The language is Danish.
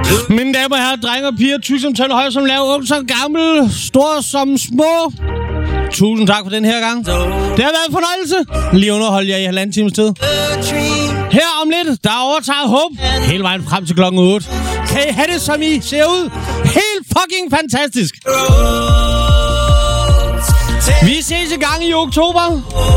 Mine damer og herrer, drenge og piger, tyk som tynd, høj som lav, ung som gammel, stor som små. Tusind tak for den her gang. Det har været en fornøjelse. Lige underholdt jer i 1,5 times tid. Her om lidt, der er overtaget håb. Hele vejen frem til klokken 8. Kan I have det, som I ser ud? Helt fucking fantastisk. Vi ses i gang i oktober.